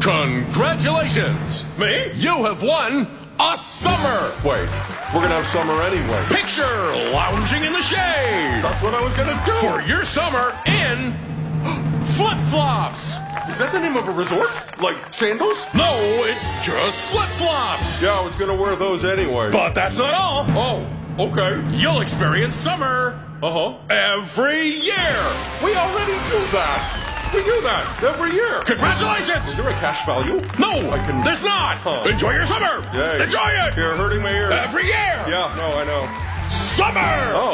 Congratulations! Me? You have won a summer! Wait, we're gonna have summer anyway. Picture lounging in the shade! That's what I was gonna do! For your summer in flip-flops! Is that the name of a resort? Like sandals? No, it's just flip-flops! Yeah, I was gonna wear those anyway. But that's not all! Oh, okay. You'll experience summer Uh-huh. every year! We already do that! We do that every year! Is Congratulations! there a cash value? No, I can... there's not! Huh. Enjoy your summer! Yay. Enjoy it! You're hurting my ears. Every year! Yeah, no, I know. Summer! Oh.